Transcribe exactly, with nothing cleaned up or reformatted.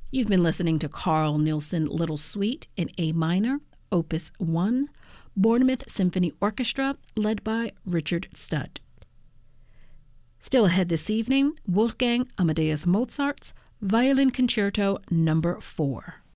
You've been listening to Carl Nielsen Little Suite in A minor, Opus one, Bournemouth Symphony Orchestra, led by Richard Studd. Still ahead this evening, Wolfgang Amadeus Mozart's Violin Concerto Number four.